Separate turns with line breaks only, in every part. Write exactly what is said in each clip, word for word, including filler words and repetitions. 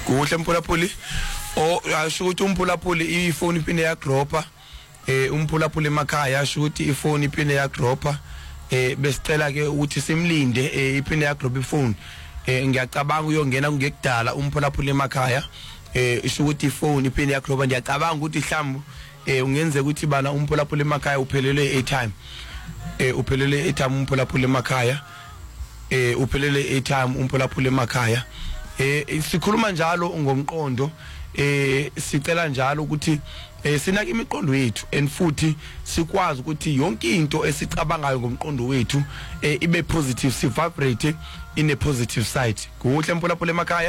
Kuhle Mphulaphuli. O asho ukuthi uMphulaphuli ifoni ipine ya dropa. Eh uMphulaphuli emakhaya asho ukuthi ifoni ipine ya dropa. Eh besicela ke ukuthi simlinde eh ipine ya drop ifoni. Eh ngiyacabanga uyongena ngekudala uMphulaphuli emakhaya. Eh isho ukuthi ifoni ipine ya dropa ngiyacabanga ukuthi ihlambu eh ungenze ukuthi bana uMphulaphuli emakhaya uphelele airtime. Eh uphelele airtime uMphulaphuli emakhaya. Eh uphelele airtime uMphulaphuli emakhaya. Eh sikhuluma njalo ngomqondo eh sicela njalo ukuthi eh sinake imiqondo yethu and futhi sikwazi ukuthi yonke into esicabangayo ngomqondo wethu eh ibe positive, si vibrate in a positive side. Kuhle Mphulaphuli emakhaya.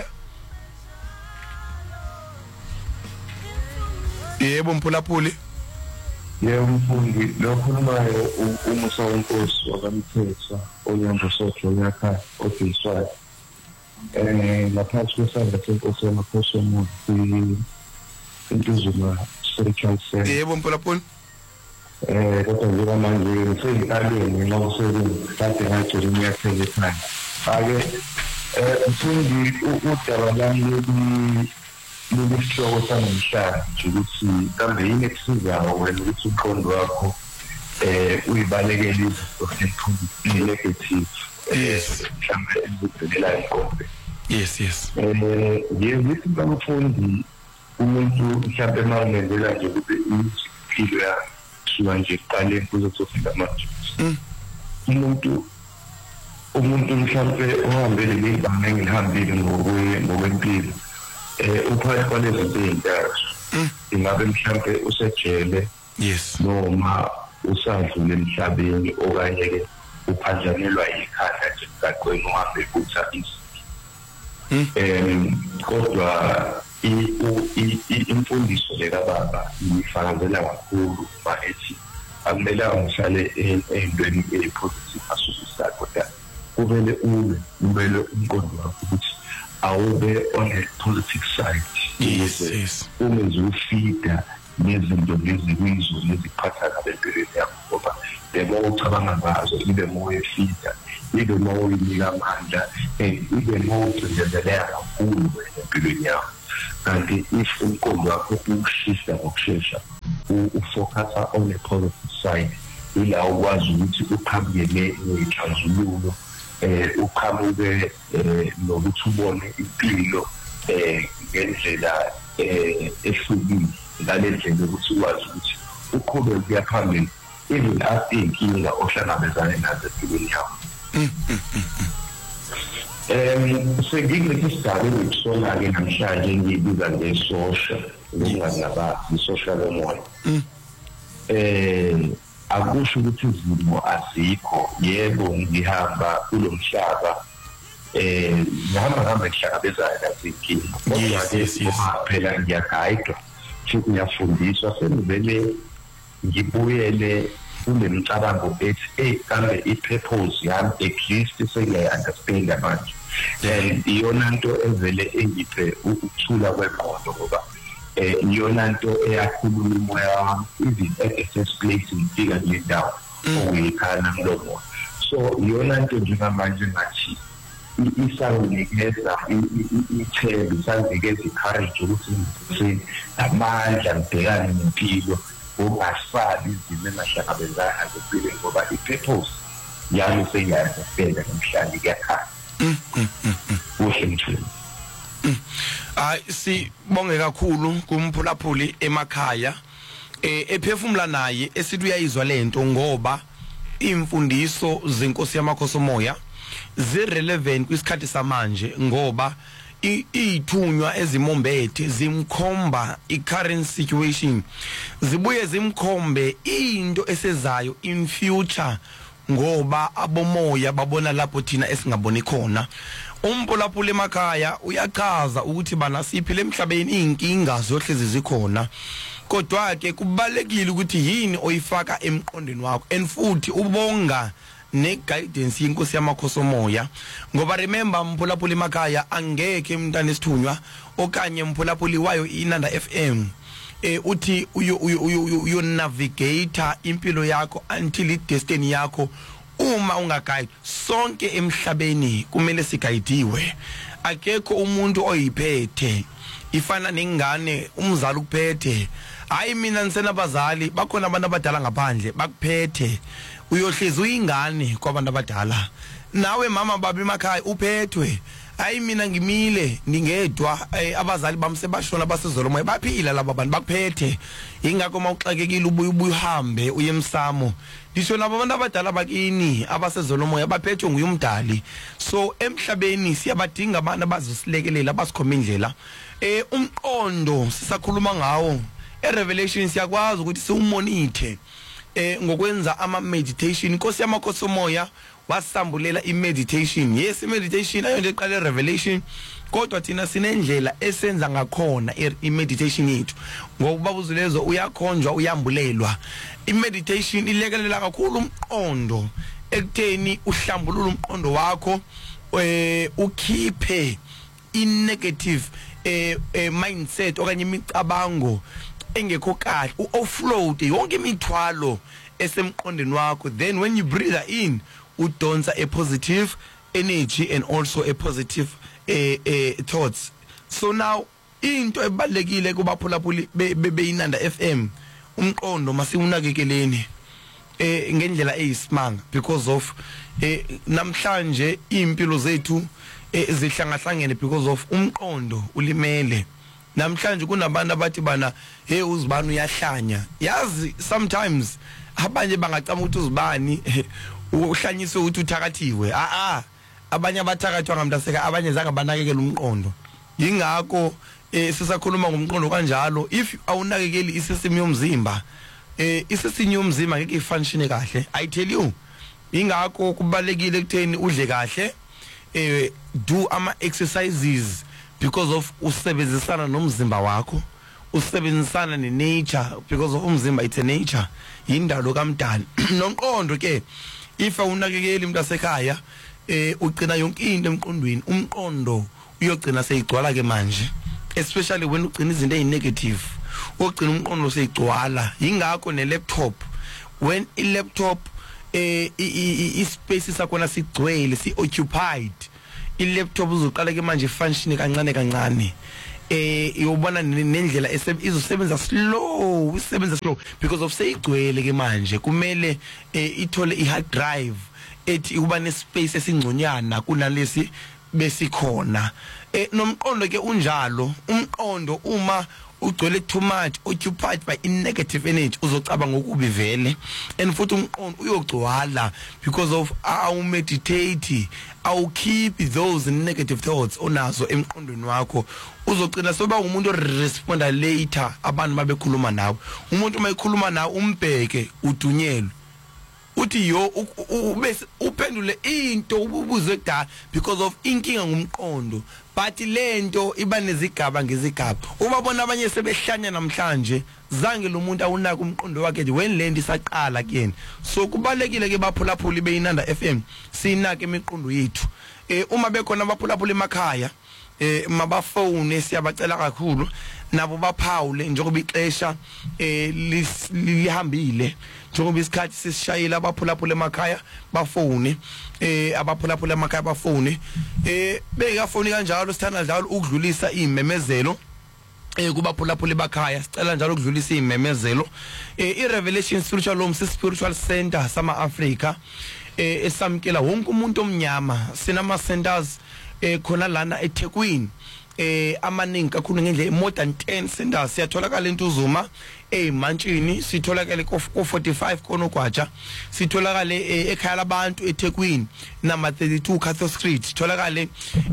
Yebo Mphulaphuli.
Yebo mfundi lo khulumayo umusa wenkosi wakamthetho oyambo sokho yakha ofiswa eh laphansi kwesandla senkosi yamakhosi omuzi intuzuma spiritual sense.
Yebo Mphulaphuli.
Eh kodwa njengoba manje sengikaleni la usebenza kade ngathi ngiyaphela ekhaya. Ake eh mfundi udaba lami lokuhloko sanamhlanje ukuthi kambe yini ekusizayo wena ukuthi umqondo wakho eh uyibalekele izinto negative.
Yes.
Mhlawumbe ezibhelela inkonzo.
Yes, yes.
Eh ngiyithi bamufundi umuntu mhlawumbe mawungenzela nje ukuthi impilo yakho nje qale kuze kuzofika manje. Umuntu umuntu mhlawumbe uhambele lebanga engihambile ngokuye ngokwempilo. Eh uphakathi kwalezi zinto ingabe mhlawumbe usejele.
Yes.
Noma usadlule emhlabeni okanye ke uphanjanelwa ikhanda nje kaqweni uhambe ukutha izinto. Eh kodwa imfundiso le kababa ifakazela kakhulu baethi akumele ngihlale endweni epositive asusa kodwa kumele ube kumele umqondo wakho ukuthi awube on a positive side.
Yes, yes.
Uma uzufida nezinto lezi kuyizulu leziphatha ngempilo yakho ngoba demo ucabanga ngazo ibe moya efida ibe moya uyinika amandla ibe moya ucindezeleka kakhulu empilweni yakho. Kanti if umqondo wakho ushisa ngokushesha ufocusa on a positive side ila ukwazi ukuthi uqhamuke nezixazululo eh uqhamuke nokuthi ubone impilo eh ngendlela eh ehlukile ngalendlela ukuthi ukwazi ukuthi uqhubeke kuya phambili even after inkinga ohlangabezana nazo empilweni yakho. Em sengikuthi isidaba ekusona ke namhlanje ngiyibiza ngesosha ngingazaba isocial emotion. Eh akusho ukuthi izimo azikho. Yebo ngihamba kulomhlaba eh ngihamba ngihamba ngihlangabezana nazinkinga kodwa ke phela ngiyagayidwa futhi ngiyafundiswa senivele ngibuyele kulemcabango ethi eh kambe ipurpose yami exist sengiyayi-understand manje. Then iyona nto evele engiphe ukuthula kwengqondo ngoba eh iyona nto eyakhulula umoya wami even at the first place ngifika kule ndawo okuyikhala mlomo. So iyona nto njengamanje ngathi isanginikeza ithemba isanginikeza i-courage ukuthi ngizise amandla ngibhekane nempilo ungasabi izimo engahlangabezana nazo empilweni ngoba i-purpose yami seyiyazi namhlanje kuyakhala. Kuhle mthweni.
Ay sibonge kakhulu kuMphulaphuli emakhaya eh ephefumula naye esithi uyayizwa lento ngoba imfundiso zenkosi yamakhosi omoya zirelevant kwisikhathi samanje ngoba ithunywa ezimombethe zimkhomba i-current situation zibuye zimkhombe into esezayo in future ngoba abomoya babona lapho thina esingaboni khona. uMphulaphuli emakhaya uyachaza ukuthi bana siphile emhlabeni inkinga zohlezi zikhona kodwa ke kubalekile ukuthi yini oyifaka emqondweni wakho and futhi ubonga ne-guidance yenkosi yamakhosi omoya ngoba remember Mphulaphuli emakhaya angeke umntana esithunywa okanye Mphulaphuli wayo iNanda F M eh uthi uyo navigator impilo yakho until i-destiny yakho uma ungaguide. Sonke emhlabeni kumele sigayidiwe akekho umuntu oyiphethe ifana nengane umzali ukuphethe hayi mina nisenabazali bakhona abantu abadala ngaphandle bakuphethe uyohlezi uyingane kwabantu abadala nawe mama baba emakhaya uphethwe hayi mina ngimile ngingedwa abazali bami sebashona basezolomoya baphila laba bantu bakuphethe ingakho mawuxakekile ubuye ubuye uhambe uye emsamo disho laba bantu abadala bakini abasezolomoya baphethwe nguyumdali so emhlabeni siyabadinga abantu abazosilekelela abasikhoma indlela eh umqondo sisakhuluma ngawo eRevelation siyakwazi ukuthi siwumonithe eh ngokwenza ama meditation inkosi yamakhosi omoya wasambulela imeditation yes imeditation ayo nje eqale Revelation kodwa thina sinendlela esenza ngakhona imeditation yethu ngokuba buzulezo uyakhonjwa uyambulelwa imeditation ilekelela kakhulu umqondo ekutheni uhlambulula umqondo wakho eh ukhiphe in negative eh mindset okanye imicabango engekho kahle u-offload yonke imithwalo esemqondweni wakho then when you breathe in udonsa a positive energy and also a positive eh, eh, thoughts so now into ebalekile kubaphulaphuli beyinanda F M umqondo masiwunakekeleni eh ngendlela eyisimanga because of eh namhlanje impilo zethu ezihlangahlangene because of umqondo ulimele namhlanje kunabantu abathi bana hey uzibani uyahlanya yazi sometimes abanye bangacama ukuthi uzibani uhlanyiswe ukuthi uthakathiwe a a abanye abathakathwa ngamntaseka abanye zanga banakekela umqondo yingakho sisakhuluma ngomqondo kanjalo if awunakekeli isesimi yomzimba eh isesimi yomzimba ngeke ifunction kahle I tell you ingakho kubalekile ekutheni udle kahle eh do ama exercises because of usebenzisana nomzimba wakho usebenzisana ne nature because of umzimba it's a nature indalo kaMdali nomqondo ke if awunakekeli umuntu asekhaya eh ugcina yonke into emqondweni umqondo uyogcina seyigcwala ke manje especially when ugcina izinto ezinegative ugcina umqondo seyigcwala ingakho ne laptop when i laptop eh ispace sakhona sigcwele si occupied i laptop uzoqala ke manje function kancane kancane eh uyobona nendlela izosebenza slow isebenza slow because of seyigcwele ke manje kumele ithole i hard drive ethi uba ne space esingconyana kunalesi besikhona eh nomqondo ke unjalo umqondo uma ugcwele too much occupied by in negative energy uzocaba ngokubi vele and futhi umqondo uyogcwala because of our meditate our keep those negative thoughts onazo emqondweni wakho uzogcina soba umuntu responda later abantu babekhuluma nawe umuntu mayikhuluma nawe umbheke udunyelwe uthi yo ubese uphendule into ububuze kudala because of inkinga ngumqondo but lento iba nezigaba ngezigaba uma bona abanye sebehlanya namhlanje zange lo muntu awunaka umqondo wakhe when lento isaqala kuyena so kubalekile ke baphulaphuli beyinanda F M sinake imiqondo yethu eh uma bekhona abaphulaphuli emakhaya eh mabafone siyabacela kakhulu nabo baphawule njengoba ixesha eh lihambile njengoba isikhathi sisishayela abaphulaphula emakhaya bafone eh abaphulaphula emakhaya bafone eh bekafoni kanjalo sithanda njalo ukudlulisa imemezelo eh kubaphulaphula emakhaya sicela njalo ukudlulisa imemezelo eh iRevelation Spiritual Home Spiritual Center sama Africa eh esamkela wonke umuntu omnyama sinama centers eh khona lana eThekwini eh amaningi kakhulu ngendlela more than ten centers siyatholakala eNtuzuma eMantshini sitholakala ko forty-five konogwaja sitholakala ekhaya labantu eThekwini number thirty-two Catho Street sitholakala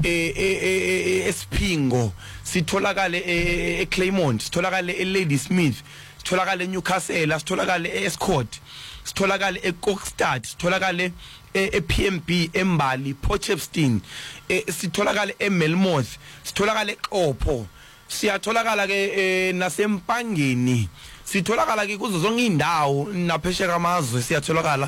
eh eSpingo sitholakala eClaymont sitholakala eLadysmith sitholakala eNewcastle sitholakala eEscort sitholakala eKokstad sitholakala e-P M B eMbali Potchefstroom sitholakala eMelmoth sitholakala eXhopho siyatholakala ke nasempangeni sitholakala ke kuzo zonke indawo naphesheya amazwe siyatholakala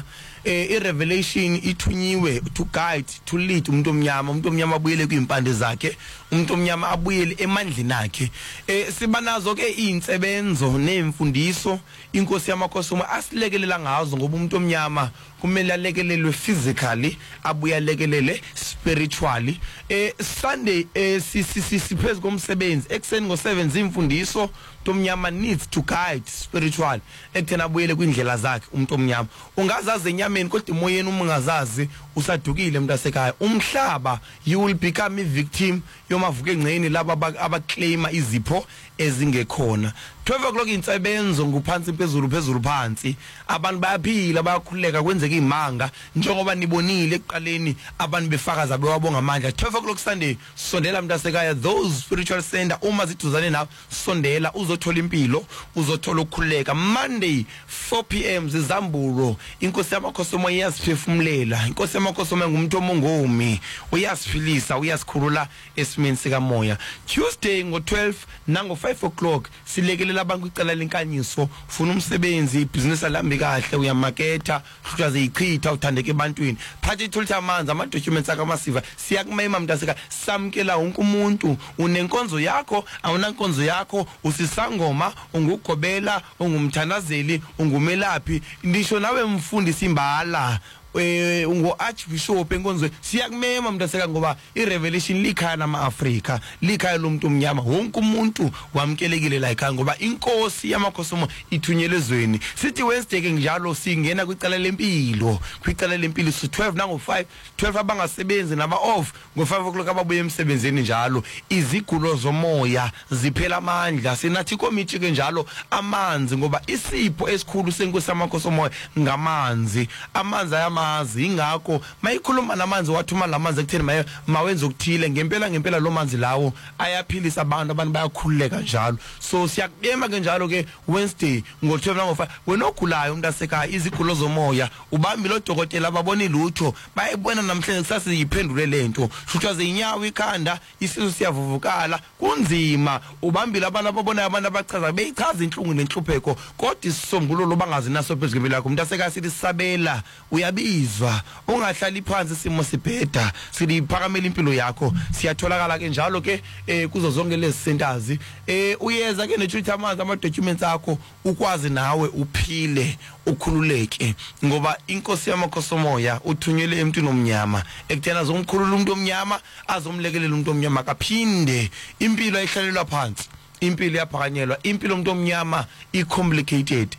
eh i revelation ithunyiwe to guide to lead umuntu omnyama umuntu omnyama abuyele kwimpande zakhe umuntu omnyama abuyele emandleni akhe eh sibanazo ke insebenzo nemfundiso inkosi yamakhosi asilekelela ngazo ngoba umuntu omnyama kumele alekelelwe physically abuya lekelele spiritually eh Sunday eh siphezulu komsebenzi ekseni ngo seven imfundiso umnyama needs to guide spiritual ekuthena abuyele kwindlela zakhe umuntu omnyama ungazazi enyameni kodwa emoyeni umungazazi usadukile umuntu asekhaya umhlaba you will become a victim yomavuka engceni laba abaclaima izipho ezingekhona twelve o'clock insebenzo nguphansi phezulu phezulu phansi abantu bayaphila bayakhuleka kwenzeka imanga njengoba nibonile ekuqaleni abantu befakaza bewabonga amandla twelve o'clock Sunday sondela umuntu asekhaya those spiritual center uma ziduzane nawe sondela uzothola impilo uzothola ukukhuleka Monday four p m zizambulo inkosi yamakhosi moya iyasiphefumulela inkosi yamakhosi moya ngumuntu omongomi uyasiphilisa uyasikhulula esimeni sika moya Tuesday ngo twelve nango five o'clock silekelela abantu icala lenkanyiso ufuna umsebenzi ibusiness alambi kahle uyamaketha futhi azichitha uthandeke ebantwini phathi thulitha amanzi ama documents akamasiva siyakumema mntaseka samkela wonke umuntu unenkonzo yakho awunankonzo yakho usisangoma ungugobela ungumthandazeli ungumelaphi ndisho nawe mfundisi imbala eh ungo archbishop enkonzo siyakumema mntaseka ngoba i revelation likhaya nama Africa likhaya lomuntu omnyama wonke umuntu wamkelekile la ekhaya ngoba inkosi yamakhosomo ithunyelezweni sithi Wednesday ke njalo singena kwicala lempilo kwicala lempilo so twelve nango five twelve abangasebenzi naba off ngo five o'clock ababuye emsebenzini njalo izigulo zomoya ziphela amandla sinathi committee ke njalo amanzi ngoba isipho esikhulu senkosi yamakhosomo ngamanzi amanzi ayama mazi ingakho mayikhuluma namanzi wathuma lamanzi ekutheni maye mawenza ukuthile ngempela ngempela lo manzi lawo ayaphilisa abantu abantu bayakhululeka njalo so siyakubema ke njalo ke Wednesday ngo twelve nango five wena ogulayo umuntu asekhaya izigulo zomoya ubambi lo dokotela ababona ilutho bayibona namhlanje kusasa yiphendule lento futhi inyawo ikhanda isisu siyavuvukala kunzima ubambile abantu ababona abantu abachaza beyichaza inhlungu nenhlupheko kodwa isisombululo bangazi naso phezulu lakho umuntu asekhaya sithi sabela uyabi izwa ungahlali phansi simo sibheda siliphakamela impilo yakho siyatholakala ke njalo ke eh kuzo zonke lezi centers eh uyeza ke netreat amanzi ama documents akho ukwazi nawe uphile ukhululeke ngoba inkosi yamakhosomoya uthunyele emntwini omnyama ekuthena zomkhulula umuntu omnyama azomlekelela umuntu omnyama kaphinde impilo ayihlalelwa phansi impilo yaphakanyelwa impilo umuntu omnyama i complicated